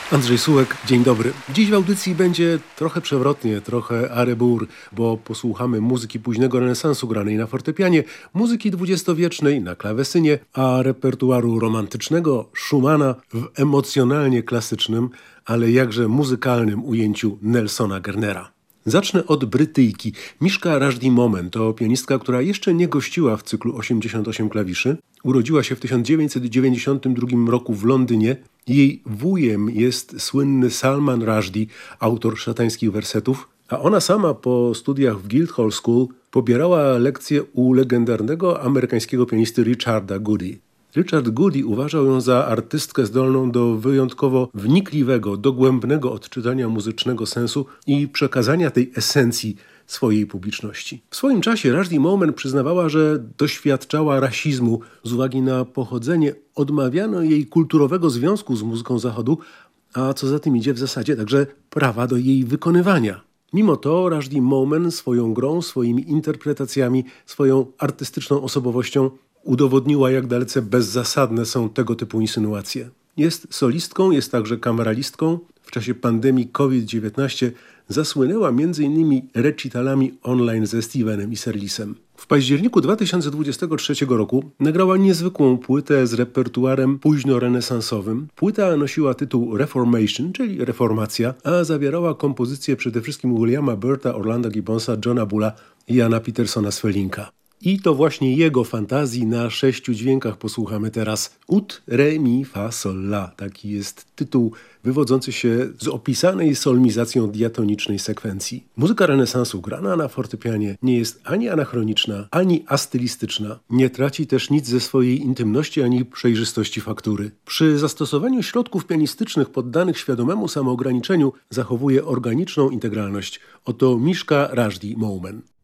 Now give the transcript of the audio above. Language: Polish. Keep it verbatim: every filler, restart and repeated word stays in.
Andrzej Sułek, dzień dobry. Dziś w audycji będzie trochę przewrotnie, trochę arebur, bo posłuchamy muzyki późnego renesansu granej na fortepianie, muzyki dwudziestowiecznej na klawesynie, a repertuaru romantycznego Schumana w emocjonalnie klasycznym, ale jakże muzykalnym ujęciu Nelsona Gernera. Zacznę od Brytyjki. Miszka Rażdi-Momen to pianistka, która jeszcze nie gościła w cyklu osiemdziesiąt osiem klawiszy. Urodziła się w tysiąc dziewięćset dziewięćdziesiątym drugim roku w Londynie. Jej wujem jest słynny Salman Rushdie, autor szatańskich wersetów, a ona sama po studiach w Guildhall School pobierała lekcje u legendarnego amerykańskiego pianisty Richarda Goody. Richard Goody uważał ją za artystkę zdolną do wyjątkowo wnikliwego, dogłębnego odczytania muzycznego sensu i przekazania tej esencji swojej publiczności. W swoim czasie Rażdi-Momen przyznawała, że doświadczała rasizmu z uwagi na pochodzenie. Odmawiano jej kulturowego związku z muzyką Zachodu, a co za tym idzie w zasadzie także prawa do jej wykonywania. Mimo to Rażdi-Momen swoją grą, swoimi interpretacjami, swoją artystyczną osobowością udowodniła, jak dalece bezzasadne są tego typu insynuacje. Jest solistką, jest także kameralistką. W czasie pandemii COVID dziewiętnaście zasłynęła między innymi recitalami online ze Stevenem i Serlisem. W październiku dwa tysiące dwudziestego trzeciego roku nagrała niezwykłą płytę z repertuarem późnorenesansowym. Płyta nosiła tytuł Reformation, czyli Reformacja, a zawierała kompozycje przede wszystkim Williama Byrda, Orlanda Gibbonsa, Johna Bulla i Jana Petersona Swelinka. I to właśnie jego fantazji na sześciu dźwiękach posłuchamy teraz. Ut, re, mi, fa, sol, la. Taki jest tytuł wywodzący się z opisanej solmizacją diatonicznej sekwencji. Muzyka renesansu grana na fortepianie nie jest ani anachroniczna, ani astylistyczna. Nie traci też nic ze swojej intymności ani przejrzystości faktury. Przy zastosowaniu środków pianistycznych poddanych świadomemu samoograniczeniu zachowuje organiczną integralność. Oto Miszka Rażdi-Momen.